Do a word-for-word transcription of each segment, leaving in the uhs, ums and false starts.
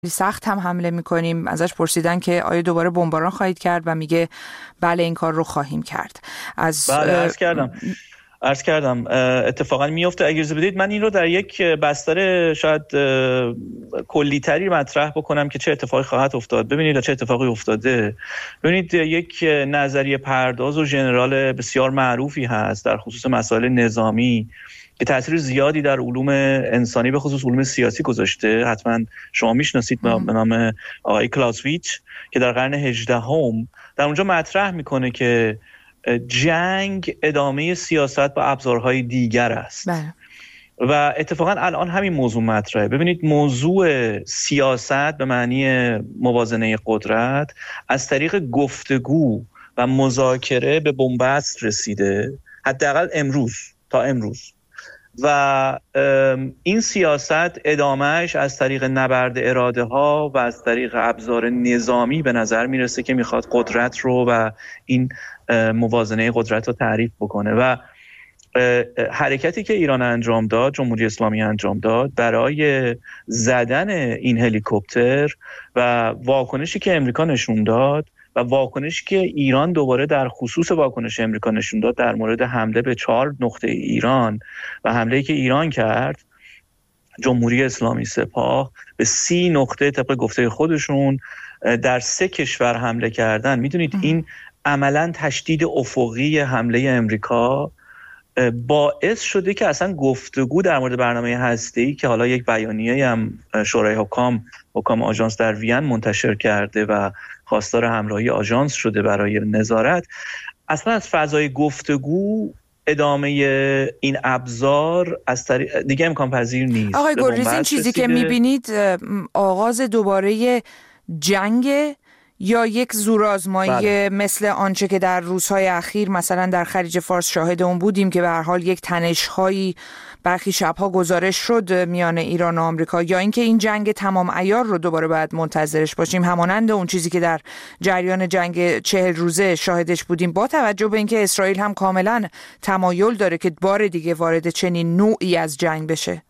سخت هم حمله میکنیم. ازش پرسیدن که آیا دوباره بمباران خواهید کرد و میگه بله این کار رو خواهیم کرد. از بله عرض کردم عرض کردم اتفاقا میفته. اگه اجازه بدید من این رو در یک بستر شاید کلی‌تری مطرح بکنم که چه اتفاقی خواهد افتاد. ببینید چه اتفاقی افتاده. ببینید یک نظریه پرداز و ژنرال بسیار معروفی هست در خصوص مسائل نظامی که تأثیر زیادی در علوم انسانی به خصوص علوم سیاسی گذاشته. حتما شما میشناسید به نام آقای کلاسویچ که در قرن هجدهم در اونجا مطرح میکنه که جنگ ادامه سیاست با ابزارهای دیگر است. بله. و اتفاقا الان همین موضوع مطرحه. ببینید موضوع سیاست به معنی موازنه قدرت از طریق گفتگو و مذاکره به بنبست رسیده، حداقل امروز تا امروز. و این سیاست ادامهش از طریق نبرد اراده ها و از طریق ابزار نظامی به نظر میرسه که میخواد قدرت رو و این موازنه قدرت رو تعریف بکنه. و حرکتی که ایران انجام داد، جمهوری اسلامی انجام داد برای زدن این هلیکوپتر و واکنشی که امریکا نشون داد و واکنشی که ایران دوباره در خصوص واکنش امریکا نشون داد در مورد حمله به چهار نقطه ایران و حمله‌ای که ایران کرد، جمهوری اسلامی سپاه به سی نقطه طبق گفته خودشون در سه کشور حمله کردن. میدونید این عملاً تشدید افقی حمله امریکا باعث شده که اصلا گفتگو در مورد برنامه هسته‌ای که حالا یک بیانیه هم شورای حکام حکام آژانس در وین منتشر کرده و خواستار همراهی آژانس شده برای نظارت، اصلا از فضای گفتگو ادامه این ابزار از طریق دیگه امکان پذیر نیست. آقای گلریز این چیزی که میبینید آغاز دوباره جنگ یا یک زورآزمایی بله. مثل آنچه که در روزهای اخیر مثلا در خلیج فارس شاهد اون بودیم که به هر حال یک تنش‌هایی برخی شب‌ها گزارش شد میان ایران و آمریکا، یا اینکه این جنگ تمام عیار رو دوباره باید منتظرش باشیم همانند اون چیزی که در جریان جنگ چهل روزه شاهدش بودیم، با توجه به اینکه اسرائیل هم کاملا تمایل داره که بار دیگه وارد چنین نوعی از جنگ بشه؟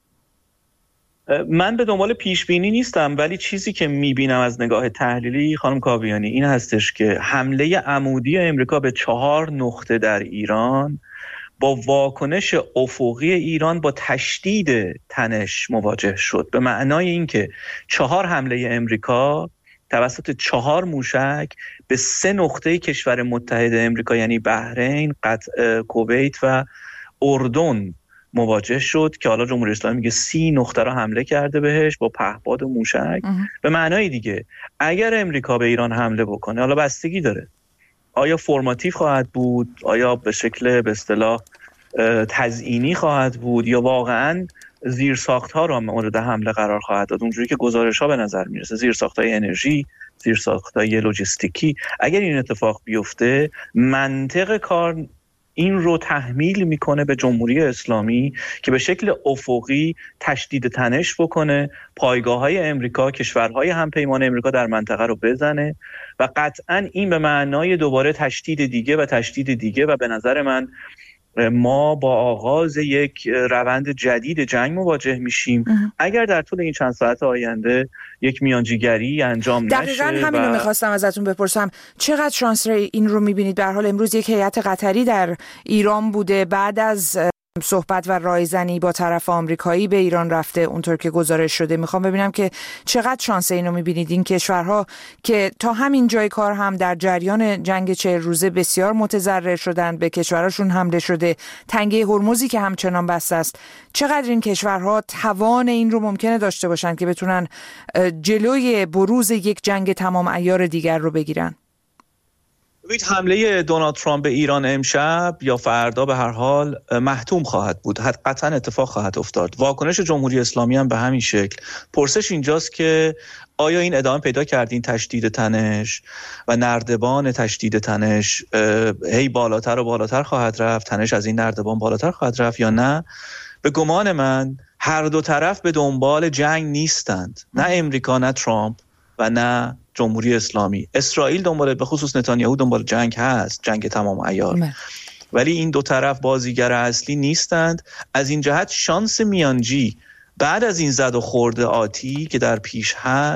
من به دنبال پیش بینی نیستم، ولی چیزی که میبینم از نگاه تحلیلی خانم کاویانی این هستش که حمله عمودی امریکا به چهار نقطه در ایران با واکنش افقی ایران با تشدید تنش مواجه شد، به معنای اینکه چهار حمله امریکا توسط چهار موشک به سه نقطه کشور متحد امریکا یعنی بحرین، قطر، کویت و اردن مواجه شد که حالا جمهوری اسلامی میگه سی نقطه را حمله کرده بهش با پهپاد و موشک. به معنای دیگه اگر امریکا به ایران حمله بکنه، حالا بستگی داره آیا فرماتیو خواهد بود، آیا به شکل به اصطلاح تزیینی خواهد بود، یا واقعا زیرساخت‌ها را مورد حمله قرار خواهد داد، اونجوری که گزارش‌ها به نظر میرسه، زیرساخت‌های انرژی، زیرساخت‌های لوجستیکی. اگر این اتفاق بیفته، منطق کار این رو تحمیل میکنه به جمهوری اسلامی که به شکل افقی تشدید تنش بکنه، پایگاه‌های امریکا، کشورهای همپیمان امریکا در منطقه رو بزنه و قطعاً این به معنای دوباره تشدید دیگه و تشدید دیگه و به نظر من ما با آغاز یک روند جدید جنگ مواجه میشیم اگر در طول این چند ساعت آینده یک میانجیگری انجام نشه. دقیقاً همین رو و... میخواستم ازتون بپرسم، چقدر شانس این رو میبینید؟ به هر حال امروز یک هیئت قطری در ایران بوده، بعد از صحبت و رایزنی با طرف آمریکایی به ایران رفته اونطور که گزارش شده. میخوام ببینم که چقدر شانس اینو میبینید این کشورها که تا همین جای کار هم در جریان جنگ چهل روزه بسیار متضرر شدن، به کشورشون حمله شده، تنگه هرمزی که همچنان بسته است، چقدر این کشورها توان این رو ممکنه داشته باشن که بتونن جلوی بروز یک جنگ تمام عیار دیگر رو بگیرن؟ ببینید حمله دونالد ترامپ به ایران امشب یا فردا به هر حال محتوم خواهد بود، قطعا اتفاق خواهد افتاد. واکنش جمهوری اسلامی هم به همین شکل. پرسش اینجاست که آیا این ادامه پیدا کرد این تشدید تنش و نردبان تشدید تنش هی بالاتر و بالاتر خواهد رفت، تنش از این نردبان بالاتر خواهد رفت یا نه؟ به گمان من هر دو طرف به دنبال جنگ نیستند، نه امریکا نه ترامپ و نه جمهوری اسلامی. اسرائیل دنبال، به خصوص نتانیاهو دنبال جنگ هست، جنگ تمام عیار، ولی این دو طرف بازیگر اصلی نیستند. از این جهت شانس میانجی بعد از این زد و خورد آتی که در پیش هست